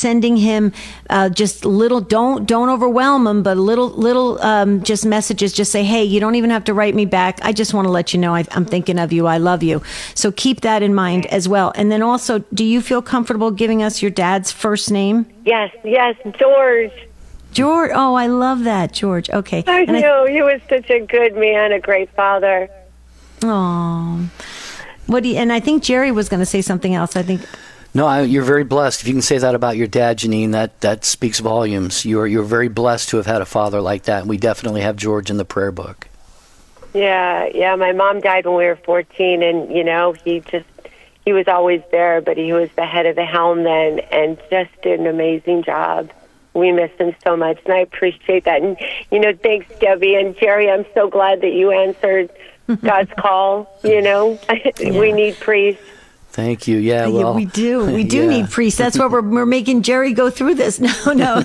sending him just little, don't overwhelm him, but little just messages. Just say, hey, you don't even have to write me back. I just want to let you know I'm thinking of you. I love you. So keep that in mind as well. And then also, do you feel comfortable giving us your dad's first name? Yes, George. George. Oh, I love that, George. Okay. I know. He was such a good man, a great father. Oh. And I think Jerry was going to say something else. I think. No, you're very blessed. If you can say that about your dad, Janine, that speaks volumes. You're very blessed to have had a father like that. And we definitely have George in the prayer book. Yeah. My mom died when we were 14, and he was always there, but he was the head of the helm then, and just did an amazing job. We miss him so much, and I appreciate that. And thanks, Debbie and Jerry. I'm so glad that you answered God's call. We need priests. Thank you. Yeah, well, we do need priests. That's why we're making Jerry go through this. No.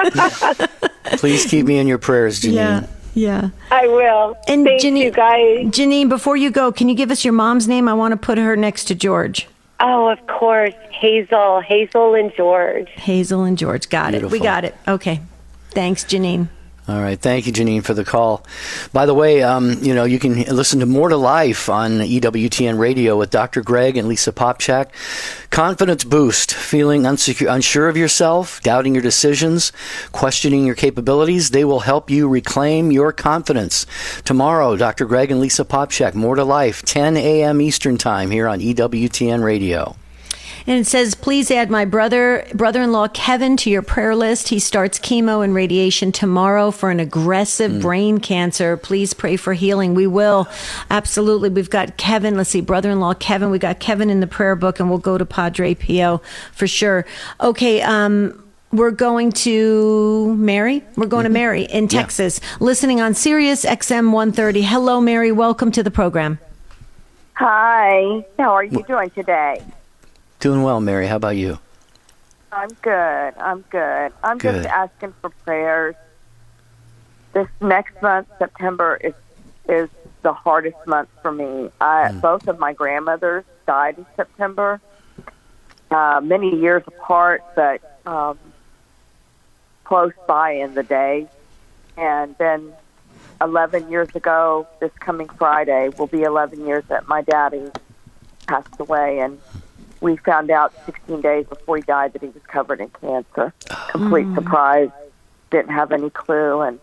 Please keep me in your prayers, Janine. Yeah. I will. And thank you, guys. Janine, before you go, can you give us your mom's name? I want to put her next to George. Oh, of course. Hazel and George. Hazel and George. Got Beautiful. it. We got it. Okay. Thanks, Janine. All right. Thank you, Janine, for the call. By the way, you can listen to More to Life on EWTN Radio with Dr. Greg and Lisa Popchak. Confidence boost, feeling unsure of yourself, doubting your decisions, questioning your capabilities. They will help you reclaim your confidence. Tomorrow, Dr. Greg and Lisa Popchak, More to Life, 10 a.m. Eastern Time here on EWTN Radio. And it says, please add my brother-in-law Kevin to your prayer list. He starts chemo and radiation tomorrow for an aggressive brain cancer. Please pray for healing. We will. Absolutely. We've got Kevin. Let's see, brother-in-law Kevin. We got Kevin in the prayer book, and we'll go to Padre Pio for sure. Okay. We're going to Mary. We're going to Mary in Texas, listening on Sirius XM 130. Hello, Mary. Welcome to the program. Hi. How are you doing today? Doing well, Mary. How about you? I'm good. I'm Good. just asking for prayers. This next month, September, is the hardest month for me. Both of my grandmothers died in September, many years apart, but close by in the day. And then 11 years ago, this coming Friday, will be 11 years that my daddy passed away, and we found out 16 days before he died that he was covered in cancer. Complete surprise. Didn't have any clue, and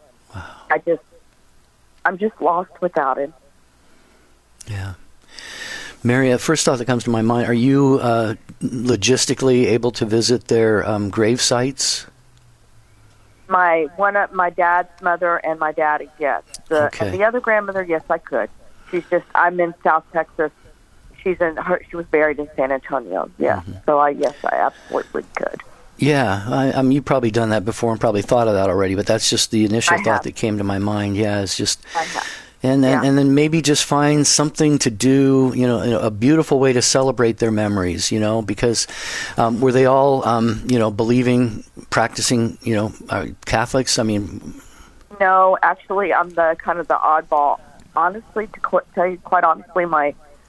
I'm just lost without him. Yeah. Mary, first thought that comes to my mind, are you logistically able to visit their grave sites? My dad's mother and my daddy, yes. Okay. And the other grandmother, yes, I could. I'm in South Texas. She was buried in San Antonio. Yeah. So I absolutely could. Yeah, you've probably done that before and probably thought of that already, but that's just the initial thought that came to my mind. Yeah, it's just, and then maybe just find something to do, a beautiful way to celebrate their memories, because were they all, believing, practicing, Catholics? I mean, no, actually, I'm the kind of the oddball. Honestly, to tell you quite honestly, my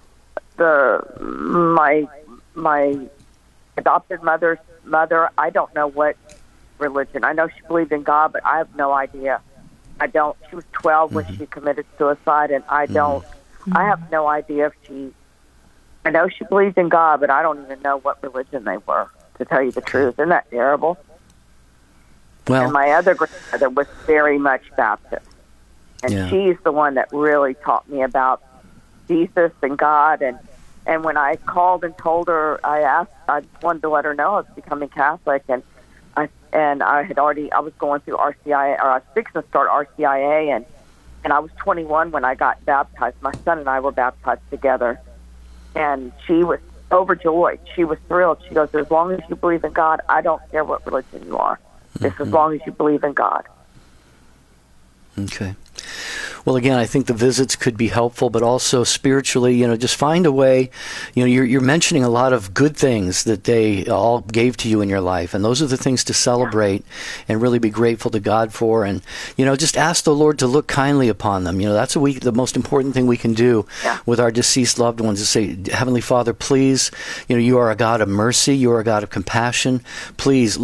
adopted mother's mother, I don't know what religion. I know she believed in God, but I have no idea. I don't. She was 12 when she committed suicide, and I have no idea if I know she believed in God, but I don't even know what religion they were, to tell you the truth. Isn't that terrible? Well, and my other grandmother was very much Baptist, and she's the one that really taught me about Jesus and God, and when I called and told her, I wanted to let her know I was becoming Catholic, and I was going through RCIA, or I was fixing to start RCIA, and I was 21 when I got baptized. My son and I were baptized together, and she was overjoyed. She was thrilled. She goes, as long as you believe in God, I don't care what religion you are, just as long as you believe in God. Okay. Well, again, I think the visits could be helpful, but also spiritually, just find a way. You're mentioning a lot of good things that they all gave to you in your life, and those are the things to celebrate and really be grateful to God for. And just ask the Lord to look kindly upon them. That's the most important thing we can do with our deceased loved ones, is say, Heavenly Father, please, you are a God of mercy, you are a God of compassion. Please